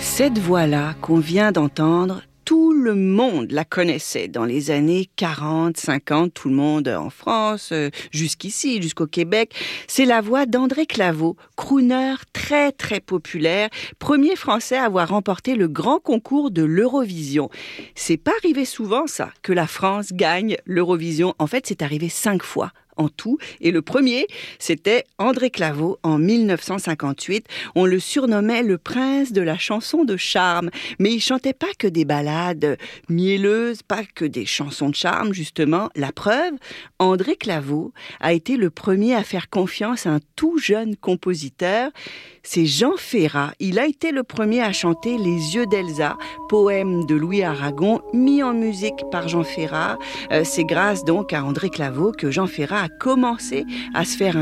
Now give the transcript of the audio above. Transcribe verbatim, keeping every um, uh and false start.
Cette voix-là qu'on vient d'entendre, tout le monde la connaissait dans les années quarante, cinquante, tout le monde en France, euh, jusqu'ici, jusqu'au Québec. C'est la voix d'André Claveau, crooner très très populaire, premier Français à avoir remporté le grand concours de l'Eurovision. C'est pas arrivé souvent ça, que la France gagne l'Eurovision. En fait, c'est arrivé cinq fois en tout. Et le premier, c'était André Claveau en mille neuf cent cinquante-huit. On le surnommait le prince de la chanson de charme. Mais il chantait pas que des ballades mielleuses, pas que des chansons de charme, justement. La preuve, André Claveau a été le premier à faire confiance à un tout jeune compositeur. C'est Jean Ferrat. Il a été le premier à chanter Les yeux d'Elsa, poème de Louis Aragon, mis en musique par Jean Ferrat. Euh, c'est grâce donc à André Claveau que Jean Ferrat a commencé à se faire